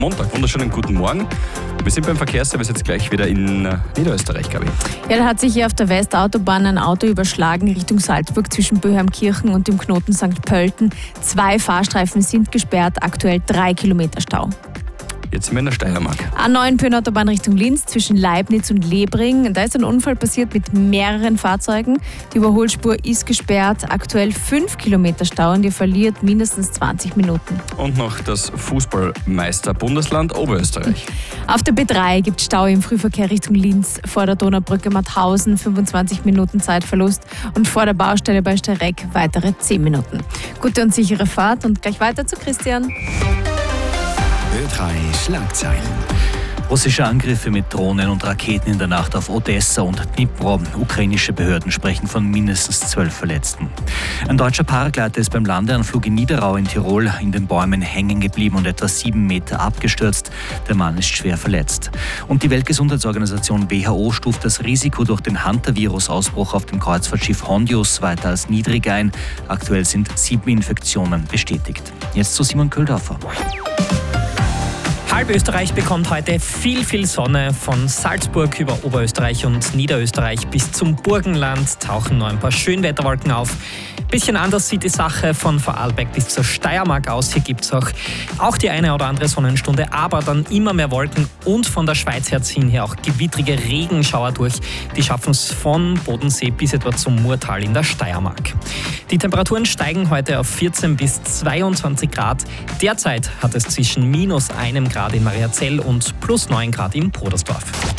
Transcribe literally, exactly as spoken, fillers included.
Montag, wunderschönen guten Morgen. Wir sind beim Verkehrsservice jetzt gleich wieder in Niederösterreich, glaube ich. Ja, da hat sich hier auf der Westautobahn ein Auto überschlagen Richtung Salzburg zwischen Böheimkirchen und dem Knoten Sankt Pölten. Zwei Fahrstreifen sind gesperrt, aktuell drei Kilometer Stau. Jetzt sind wir in der Steiermark. A neun Pöhnautobahn Richtung Linz zwischen Leibniz und Lebring. Da ist ein Unfall passiert mit mehreren Fahrzeugen. Die Überholspur ist gesperrt. Aktuell fünf Kilometer Stau und ihr verliert mindestens zwanzig Minuten. Und noch das Fußballmeister-Bundesland Oberösterreich. Auf der B drei gibt es Stau im Frühverkehr Richtung Linz. Vor der Donaubrücke Mauthausen fünfundzwanzig Minuten Zeitverlust und vor der Baustelle bei Steyrek weitere zehn Minuten. Gute und sichere Fahrt und gleich weiter zu Christian. Ö drei Schlagzeilen. Russische Angriffe mit Drohnen und Raketen in der Nacht auf Odessa und Dnipro. Ukrainische Behörden sprechen von mindestens zwölf Verletzten. Ein deutscher Paragleiter ist beim Landeanflug in Niederau in Tirol in den Bäumen hängen geblieben und etwa sieben Meter abgestürzt. Der Mann ist schwer verletzt. Und die Weltgesundheitsorganisation W H O stuft das Risiko durch den Hantavirus-Ausbruch auf dem Kreuzfahrtschiff Hondius weiter als niedrig ein. Aktuell sind sieben Infektionen bestätigt. Jetzt zu Simon Köhldorfer. Halb Österreich bekommt heute viel, viel Sonne. Von Salzburg über Oberösterreich und Niederösterreich bis zum Burgenland tauchen noch ein paar Schönwetterwolken auf. Bisschen anders sieht die Sache von Vorarlberg bis zur Steiermark aus. Hier gibt es auch, auch die eine oder andere Sonnenstunde, aber dann immer mehr Wolken und von der Schweiz her ziehen hier auch gewittrige Regenschauer durch. Die schaffen es von Bodensee bis etwa zum Murtal in der Steiermark. Die Temperaturen steigen heute auf vierzehn bis zweiundzwanzig Grad. Derzeit hat es zwischen minus einem Grad in Mariazell und plus neun Grad in Podersdorf.